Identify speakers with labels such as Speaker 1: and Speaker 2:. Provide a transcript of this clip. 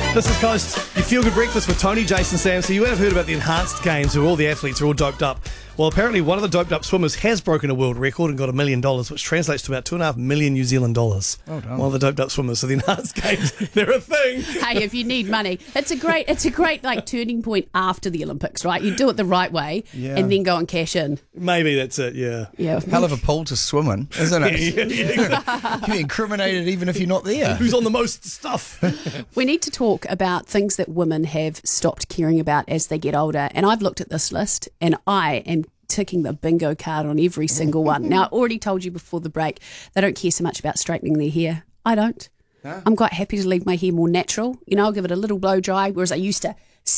Speaker 1: This is Coast. You feel good breakfast with Tony, Jason, Sam. So you would have heard about the enhanced games where all the athletes are all doped up. Well, apparently one of the doped up swimmers has broken a world record and got $1 million, which translates to about 2.5 million New Zealand dollars.
Speaker 2: Well done.
Speaker 1: One of the doped up swimmers. So the enhanced games, they're a thing.
Speaker 3: Hey, if you need money, it's a great like turning point after the Olympics, right? You do it the right way and then go and cash in.
Speaker 1: Maybe that's it, yeah.
Speaker 3: Yeah.
Speaker 2: Hell of a pool to swim in, isn't it?
Speaker 1: Yeah.
Speaker 2: You're incriminated even if you're not there.
Speaker 1: Who's on the most stuff?
Speaker 3: We need to talk about things that women have stopped caring about as they get older. And I've looked at this list and I am ticking the bingo card on every single one. Now, I already told you before the break, they don't care so much about straightening their hair. I don't. I'm quite happy to leave my hair more natural. You know, I'll give it a little blow dry, whereas I used to